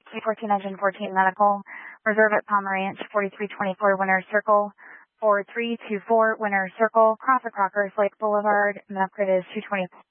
C14 Engine 14 Medical, reserve at Palmer Ranch, 4324 Winter Circle, 4324 Winter Circle, Crawford Crockers Lake Boulevard, map grid is 220.